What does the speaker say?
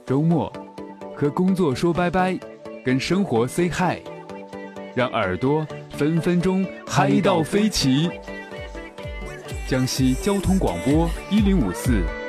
周末和工作说拜拜，跟生活 say hi， 让耳朵分分钟嗨到飞起。江西交通广播1054。